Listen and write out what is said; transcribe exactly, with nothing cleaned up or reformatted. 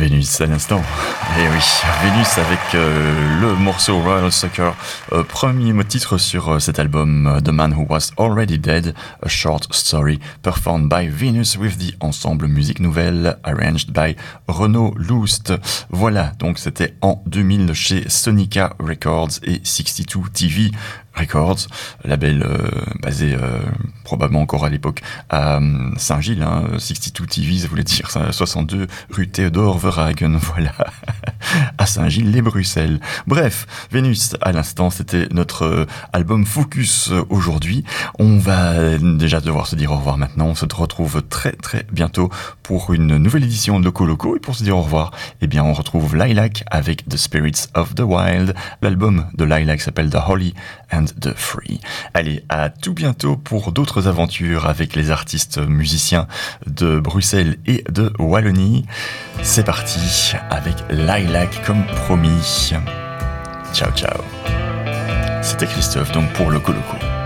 Vénus à l'instant. Et oui, Vénus avec euh, le morceau Royal Sucker, euh, premier mot titre sur euh, cet album euh, The Man Who Was Already Dead, a short story performed by Venus with the ensemble musique nouvelle arranged by Renaud Loost. Voilà, donc c'était en deux mille chez Sonica Records et soixante-deux T V Records, label euh, basé euh, probablement encore à l'époque à euh, Saint-Gilles, hein, soixante-deux T V, ça voulait dire soixante-deux rue Théodore Verhagen, voilà, à Saint-Gilles-les-Bruxelles. Bref, Vénus, à l'instant, c'était notre euh, album Focus euh, aujourd'hui. On va déjà devoir se dire au revoir maintenant, on se retrouve très très bientôt pour une nouvelle édition de Loco Loco, et pour se dire au revoir, eh bien on retrouve Lilac avec The Spirits of the Wild. L'album de Lilac s'appelle The Holy and the Free. Allez, à tout bientôt pour d'autres aventures avec les artistes musiciens de Bruxelles et de Wallonie. C'est parti avec Lilac comme promis. Ciao ciao. C'était Christophe donc pour Loco Loco.